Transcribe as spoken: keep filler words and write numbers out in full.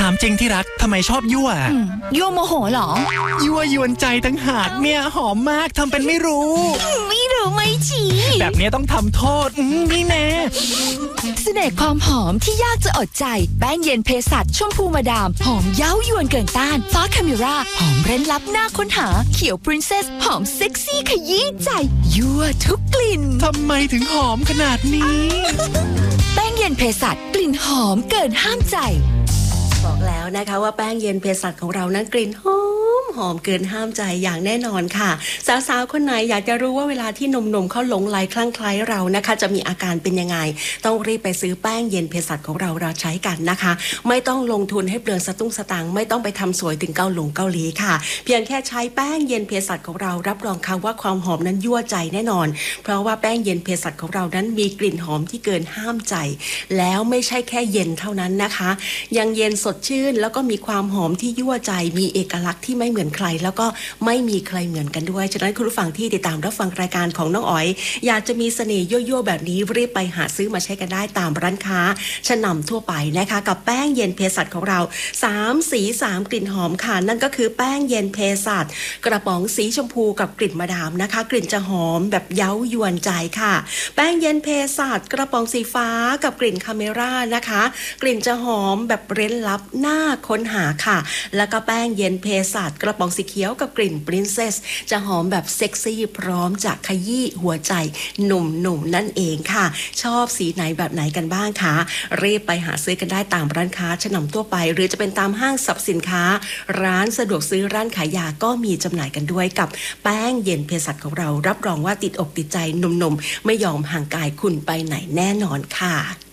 ามจริงที่รักทำไมชอบยั่วยั่วโมโหเหรอยั่วยวนใจตั้งหากเนี่ยหอมมากทำเป็นไม่รู้ไม่รู้ไม่ชี้แบบนี้ต้องทำโทษนี่แน่เสน่ห์ความหอมที่ยากจะอดใจแป้งเย็นเพสัชชมพูมาดามหอมเย้ายวนเกินต้านฟ้าคาเมราหอมเร้นลับน่าค้นหาเขียวปรินเซสหอมเซ็กซี่ขยี้ใจยั่วทุกกลิ่นทำไมถึงหอมขนาดนี้แป้งเย็นเพสัชกลิ่นหอมเกินห้ามใจบอกแล้วนะคะว่าแป้งเย็นเพสัชของเรานั้นกลิ่นหอมหอมเกินห้ามใจอย่างแน่นอนค่ะสาวๆคนไหนอยากจะรู้ว่าเวลาที่หนุ่มๆเขาหลงไหลคลั่งไคล้เรานะคะจะมีอาการเป็นยังไงต้องรีบไปซื้อแป้งเย็นเพสัชของเราเราใช้กันนะคะไม่ต้องลงทุนให้เปลืองสตุ้งสตางค์ไม่ต้องไปทำสวยถึงเกาหลงเกาหลีค่ะเพียงแค่ใช้แป้งเย็นเพสัชของเรารับรองค่ะว่าความหอมนั้นยั่วใจแน่นอนเพราะว่าแป้งเย็นเพสัชของเรานั้นมีกลิ่นหอมที่เกินห้ามใจแล้วไม่ใช่แค่เย็นเท่านั้นนะคะยังเย็นสดชื่นแล้วก็มีความหอมที่ยั่วใจมีเอกลักษณ์ที่ไม่เหมือนใครแล้วก็ไม่มีใครเหมือนกันด้วยฉะนั้นคุณผู้ฟังที่ติดตามรับฟังรายการของน้องอ๋อยอยากจะมีเสน่ห์ยั่วๆแบบนี้รีบไปหาซื้อมาใช้กันได้ตามร้านค้าชั้นนำทั่วไปนะคะกับแป้งเย็นเพสัชของเราสามสีสามกลิ่นหอมค่ะนั่นก็คือแป้งเย็นเพสัชกระป๋องสีชมพูกับกลิ่นมาดามนะคะกลิ่นจะหอมแบบเย้ายวนใจค่ะแป้งเย็นเพสัชกระป๋องสีฟ้ากับกลิ่นคาเมรานะคะกลิ่นจะหอมแบบเร้นลับน่าค้นหาค่ะแล้วก็แป้งเย็นเพสัชกระป๋องสีเขียวกับกลิ่นปรินเซสจะหอมแบบเซ็กซี่พร้อมจะขยี้หัวใจหนุ่มๆ น, นั่นเองค่ะชอบสีไหนแบบไหนกันบ้างคะรีบไปหาซื้อกันได้ตามร้านค้าชั้นนำทั่วไปหรือจะเป็นตามห้างสรรพสินค้าร้านสะดวกซื้อร้านขายยาก็มีจำหน่ายกันด้วยกับแป้งเย็นเพสัชของเรารับรองว่าติดอกติดใจหนุ่มๆไม่ยอมห่างกายคุณไปไหนแน่นอนค่ะ